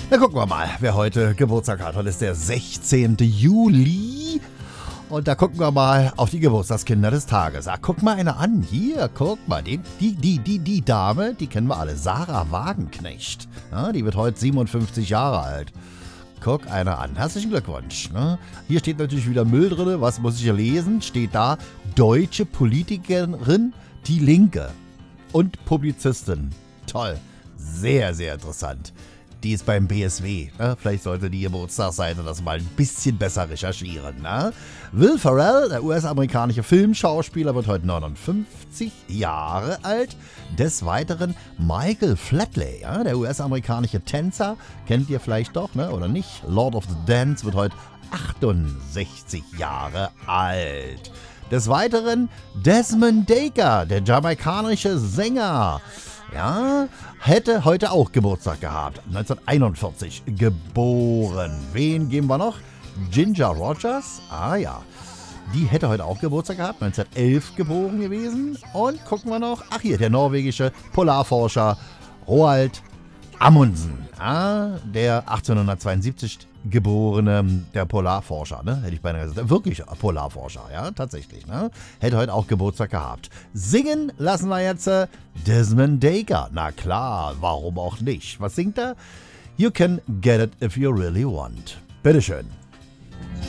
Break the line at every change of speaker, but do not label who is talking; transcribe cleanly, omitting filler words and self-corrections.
Na, gucken wir mal, wer heute Geburtstag hat. Heute ist der 16. Juli. Und da gucken wir mal auf die Geburtstagskinder des Tages. Ah, guck mal eine an. Hier, guck mal. Die Dame, die kennen wir alle. Sarah Wagenknecht. Ja, die wird heute 57 Jahre alt. Guck einer an. Herzlichen Glückwunsch. Ne? Hier steht natürlich wieder Müll drin. Was muss ich hier lesen? Steht da, deutsche Politikerin, die Linke. Und Publizistin. Toll. Sehr, sehr interessant. Die ist beim BSW. Ne? Vielleicht sollte die Geburtstagsseite das mal ein bisschen besser recherchieren. Ne? Will Ferrell, der US-amerikanische Filmschauspieler, wird heute 59 Jahre alt. Des Weiteren Michael Flatley, ja? Der US-amerikanische Tänzer, kennt ihr vielleicht doch, ne? Oder nicht? Lord of the Dance wird heute 68 Jahre alt. Des Weiteren Desmond Dekker, der jamaikanische Sänger. Ja, hätte heute auch Geburtstag gehabt. 1941 geboren. Wen geben wir noch? Ginger Rogers. Ah ja, die hätte heute auch Geburtstag gehabt. 1911 geboren gewesen. Und gucken wir noch. Ach hier, der norwegische Polarforscher Roald Amundsen. Ja, der 1872 geborene, der Polarforscher, ne? Hätte ich beinahe gesagt. Wirklich Polarforscher, ja, tatsächlich, ne? Hätte heute auch Geburtstag gehabt. Singen lassen wir jetzt Desmond Dekker. Na klar, warum auch nicht? Was singt er? You can get it if you really want. Bitteschön.